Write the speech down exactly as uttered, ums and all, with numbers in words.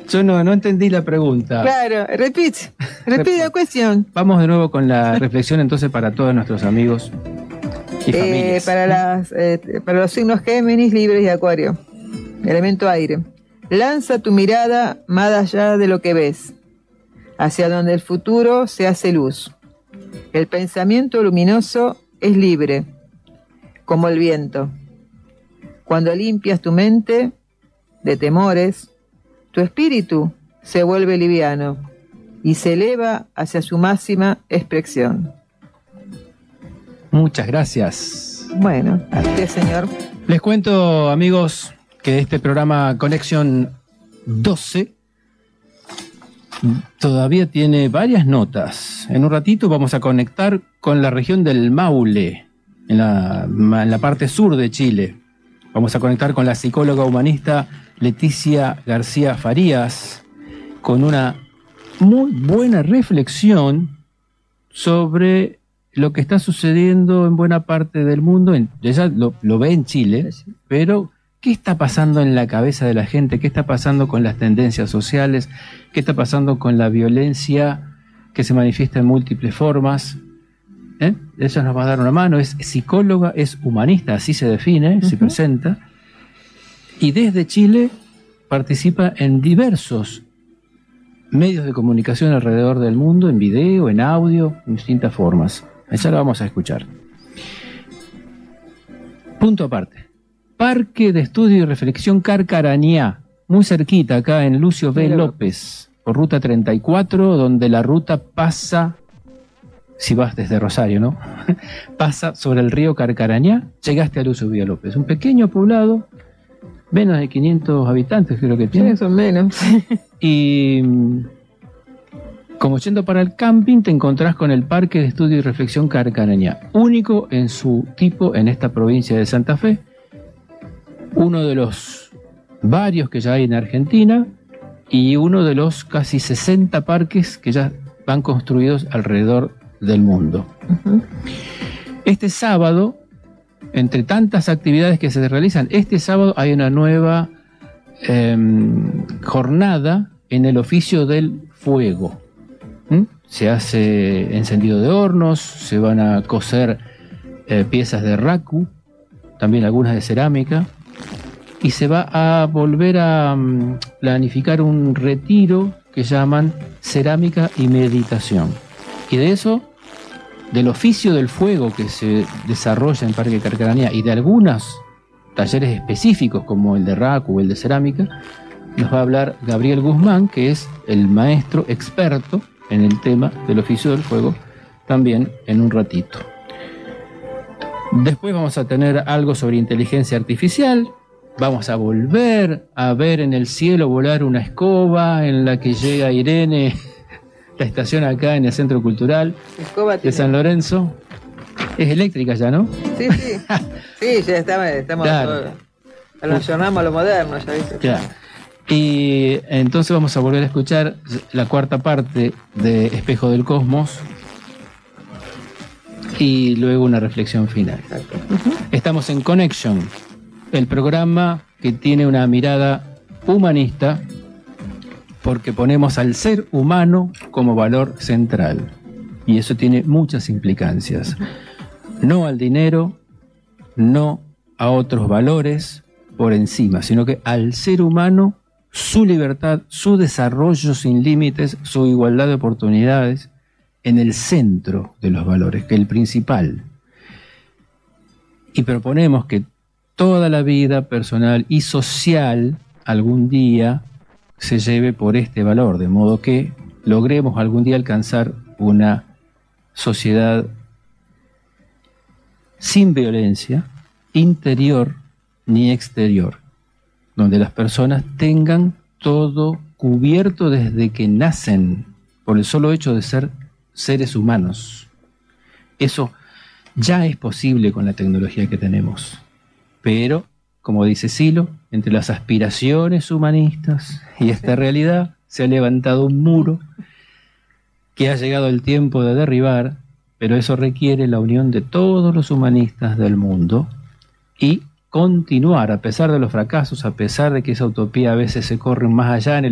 Yo no, no entendí la pregunta. Claro, repite, repite la cuestión. Vamos de nuevo con la reflexión entonces para todos nuestros amigos y familias. Eh, para, las, eh, para los signos Géminis, Libres y Acuario. Elemento aire. Lanza tu mirada más allá de lo que ves, hacia donde el futuro se hace luz. El pensamiento luminoso es libre, como el viento. Cuando limpias tu mente de temores, tu espíritu se vuelve liviano y se eleva hacia su máxima expresión. Muchas gracias. Bueno, a usted, señor. Les cuento, amigos, que este programa Conexión doce todavía tiene varias notas. En un ratito vamos a conectar con la región del Maule, en la, en la parte sur de Chile. Vamos a conectar con la psicóloga humanista Leticia García Farías, con una muy buena reflexión sobre lo que está sucediendo en buena parte del mundo. Ella lo, lo ve en Chile, pero ¿qué está pasando en la cabeza de la gente? ¿Qué está pasando con las tendencias sociales? ¿Qué está pasando con la violencia que se manifiesta en múltiples formas? ¿Eh? Ella nos va a dar una mano. Es psicóloga, es humanista, así se define, uh-huh. Se presenta. Y desde Chile participa en diversos medios de comunicación alrededor del mundo, en video, en audio, en distintas formas. Ella la vamos a escuchar. Punto aparte. Parque de Estudio y Reflexión Carcarañá, muy cerquita, acá en Lucio B. López, por ruta treinta y cuatro, donde la ruta pasa, si vas desde Rosario, ¿no? Pasa sobre el río Carcarañá, llegaste a Lucio B. López, un pequeño poblado, menos de quinientos habitantes creo que tiene. Sí, son menos. Y como yendo para el camping, te encontrás con el Parque de Estudio y Reflexión Carcarañá, único en su tipo en esta provincia de Santa Fe, uno de los varios que ya hay en Argentina y uno de los casi sesenta parques que ya van construidos alrededor del mundo. Uh-huh. Este sábado, entre tantas actividades que se realizan, este sábado hay una nueva eh, jornada en el oficio del fuego. ¿Mm? Se hace encendido de hornos, se van a coser eh, piezas de raku, también algunas de cerámica, y se va a volver a um, planificar un retiro que llaman cerámica y meditación. Y de eso, del oficio del fuego que se desarrolla en Parque Carcarañá y de algunos talleres específicos como el de raku o el de cerámica, nos va a hablar Gabriel Guzmán, que es el maestro experto en el tema del oficio del fuego, también en un ratito. Después vamos a tener algo sobre inteligencia artificial. Vamos a volver a ver en el cielo volar una escoba en la que llega Irene, la estación acá en el Centro Cultural de San Lorenzo. Es eléctrica ya, ¿no? Sí, sí. Sí, ya estamos, estamos claro. Nos llamamos a lo moderno, ya viste. Claro. Y entonces vamos a volver a escuchar la cuarta parte de Espejo del Cosmos y luego una reflexión final. Uh-huh. Estamos en Connection, el programa que tiene una mirada humanista porque ponemos al ser humano como valor central. Y eso tiene muchas implicancias. No al dinero, no a otros valores por encima, sino que al ser humano, su libertad, su desarrollo sin límites, su igualdad de oportunidades, en el centro de los valores, que es el principal. Y proponemos que toda la vida personal y social algún día se lleve por este valor, de modo que logremos algún día alcanzar una sociedad sin violencia, interior ni exterior, donde las personas tengan todo cubierto desde que nacen por el solo hecho de ser seres humanos. Eso ya es posible con la tecnología que tenemos, pero, como dice Silo, entre las aspiraciones humanistas y esta realidad se ha levantado un muro que ha llegado el tiempo de derribar, pero eso requiere la unión de todos los humanistas del mundo y continuar, a pesar de los fracasos, a pesar de que esa utopía a veces se corre más allá en el